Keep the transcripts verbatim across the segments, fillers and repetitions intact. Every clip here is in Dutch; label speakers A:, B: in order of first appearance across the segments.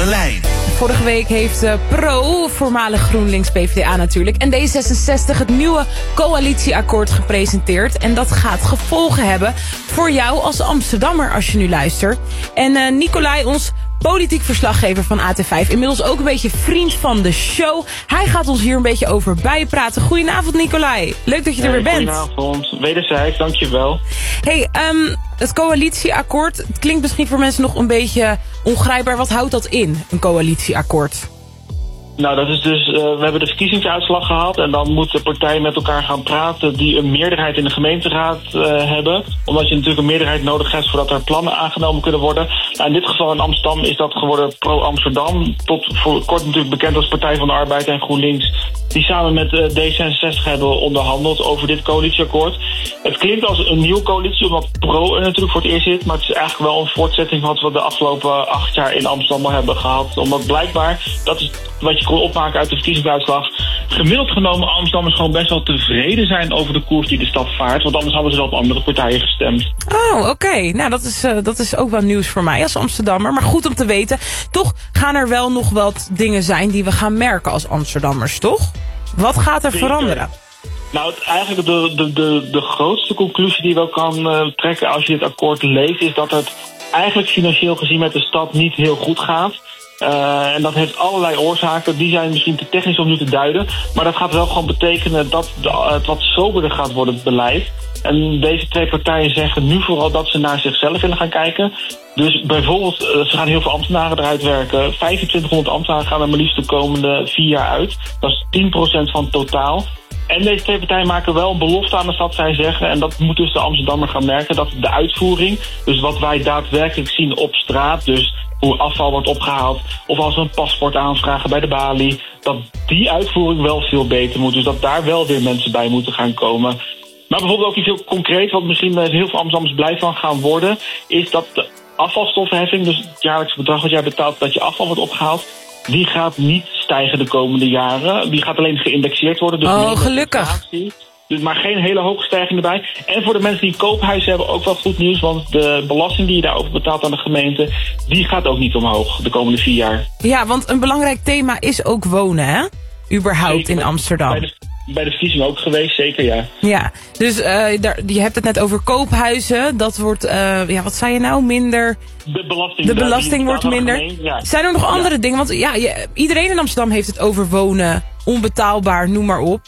A: de lijn.
B: Vorige week heeft uh, Pro, voormalig GroenLinks P v d A natuurlijk, en D zesenzestig het nieuwe coalitieakkoord gepresenteerd. En dat gaat gevolgen hebben voor jou als Amsterdammer als je nu luistert. En uh, Nicolai, ons politiek verslaggever van A T vijf, inmiddels ook een beetje vriend van de show. Hij gaat ons hier een beetje over bijpraten. Goedenavond Nicolai, leuk dat je er
C: hey,
B: weer bent.
C: Goedenavond, wederzijds, dankjewel.
B: Hey, um, het coalitieakkoord, het klinkt misschien voor mensen nog een beetje ongrijpbaar. Wat houdt dat in, een coalitieakkoord?
C: Nou, dat is dus, uh, we hebben de verkiezingsuitslag gehad en dan moeten partijen met elkaar gaan praten die een meerderheid in de gemeenteraad uh, hebben. Omdat je natuurlijk een meerderheid nodig hebt voordat er plannen aangenomen kunnen worden. Nou, in dit geval in Amsterdam is dat geworden Pro Amsterdam, tot voor kort natuurlijk bekend als Partij van de Arbeid en GroenLinks, die samen met uh, D zesenzestig hebben onderhandeld over dit coalitieakkoord. Het klinkt als een nieuwe coalitie, omdat Pro er natuurlijk voor het eerst zit, maar het is eigenlijk wel een voortzetting van wat we de afgelopen acht jaar in Amsterdam al hebben gehad. Omdat blijkbaar, dat is wat je kon opmaken uit de verkiezingsuitslag, gemiddeld genomen Amsterdammers gewoon best wel tevreden zijn over de koers die de stad vaart. Want anders hadden ze wel op andere partijen gestemd.
B: Oh, oké. Okay. Nou, dat is, uh, dat is ook wel nieuws voor mij als Amsterdammer. Maar goed om te weten. Toch gaan er wel nog wat dingen zijn die we gaan merken als Amsterdammers, toch? Wat gaat er
C: Zeker.
B: veranderen?
C: Nou, het, eigenlijk de, de, de, de grootste conclusie die je wel kan uh, trekken als je dit akkoord leest, is dat het eigenlijk financieel gezien met de stad niet heel goed gaat. Uh, en dat heeft allerlei oorzaken. Die zijn misschien te technisch om nu te duiden. Maar dat gaat wel gewoon betekenen dat de, uh, het wat soberder gaat worden, het beleid. En deze twee partijen zeggen nu vooral dat ze naar zichzelf willen gaan kijken. Dus bijvoorbeeld, uh, ze gaan heel veel ambtenaren eruit werken. vijfentwintighonderd ambtenaren gaan er maar liefst de komende vier jaar uit. Dat is tien procent van het totaal. En deze twee partijen maken wel een belofte aan de stad, zij zeggen. En dat moet dus de Amsterdammer gaan merken. Dat de uitvoering, dus wat wij daadwerkelijk zien op straat, dus hoe afval wordt opgehaald, of als we een paspoort aanvragen bij de balie, dat die uitvoering wel veel beter moet. Dus dat daar wel weer mensen bij moeten gaan komen. Maar bijvoorbeeld ook iets heel concreet, wat misschien heel veel Amsterdammers blij van gaan worden, is dat de afvalstoffenheffing, dus het jaarlijkse bedrag wat jij betaalt dat je afval wordt opgehaald, die gaat niet stijgen de komende jaren. Die gaat alleen geïndexeerd worden. Dus
B: oh, gelukkig.
C: Dus maar geen hele hoge stijging erbij. En voor de mensen die een koophuis hebben ook wel goed nieuws. Want de belasting die je daarover betaalt aan de gemeente, die gaat ook niet omhoog de komende vier jaar.
B: Ja, want een belangrijk thema is ook wonen, hè? Überhaupt zeker, in Amsterdam.
C: Bij de, bij de verkiezingen ook geweest, zeker ja.
B: Ja, dus uh, daar, je hebt het net over koophuizen. Dat wordt, uh, ja, wat zei je nou, minder...
C: De belasting,
B: de belasting wordt minder.
C: Ja.
B: Zijn er nog andere ja. dingen? Want ja, je, iedereen in Amsterdam heeft het over wonen, onbetaalbaar, noem maar op.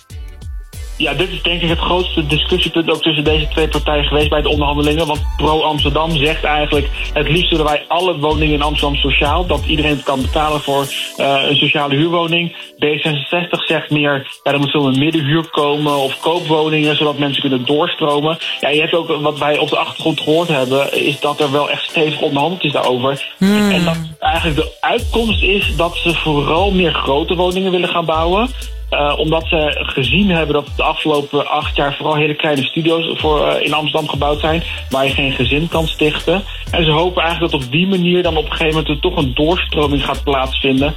C: Ja, dit is denk ik het grootste discussiepunt ook tussen deze twee partijen geweest bij de onderhandelingen. Want Pro Amsterdam zegt eigenlijk, het liefst willen wij alle woningen in Amsterdam sociaal. Dat iedereen het kan betalen voor uh, een sociale huurwoning. D zesenzestig zegt meer, ja, er moet veel een middenhuur komen of koopwoningen, zodat mensen kunnen doorstromen. Ja, je hebt ook, wat wij op de achtergrond gehoord hebben, is dat er wel echt stevig onderhandeld is daarover. Hmm. En dat eigenlijk de uitkomst is dat ze vooral meer grote woningen willen gaan bouwen. Uh, omdat ze gezien hebben dat de afgelopen acht jaar vooral hele kleine studio's voor, uh, in Amsterdam gebouwd zijn, waar je geen gezin kan stichten. En ze hopen eigenlijk dat op die manier dan op een gegeven moment er toch een doorstroming gaat plaatsvinden.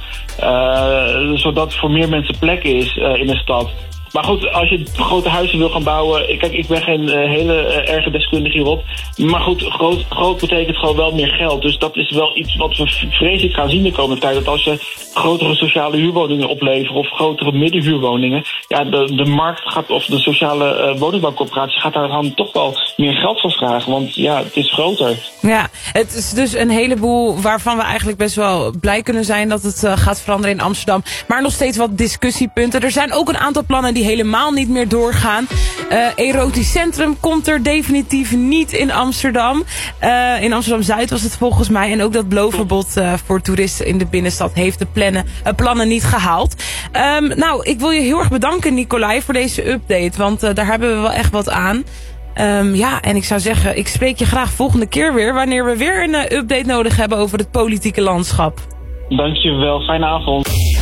C: Uh, zodat voor meer mensen plek is uh, in de stad. Maar goed, als je grote huizen wil gaan bouwen, kijk, ik ben geen uh, hele uh, erge deskundige hierop. Maar goed, groot, groot betekent gewoon wel meer geld. Dus dat is wel iets wat we vreselijk gaan zien de komende tijd. Dat als je grotere sociale huurwoningen opleveren of grotere middenhuurwoningen, ja, de, de markt gaat, of de sociale uh, woningbouwcorporatie gaat daar dan toch wel meer geld voor vragen. Want ja, het is groter.
B: Ja, het is dus een heleboel waarvan we eigenlijk best wel blij kunnen zijn dat het uh, gaat veranderen in Amsterdam. Maar nog steeds wat discussiepunten. Er zijn ook een aantal plannen die helemaal niet meer doorgaan. Uh, erotisch centrum komt er definitief niet in Amsterdam. Uh, in Amsterdam-Zuid was het volgens mij. En ook dat blootverbod uh, voor toeristen in de binnenstad heeft de plannen, uh, plannen niet gehaald. Um, nou, ik wil je heel erg bedanken, Nicolai, voor deze update. Want uh, daar hebben we wel echt wat aan. Um, ja, en ik zou zeggen, ik spreek je graag volgende keer weer, wanneer we weer een uh, update nodig hebben over het politieke landschap.
C: Dankjewel, fijne avond.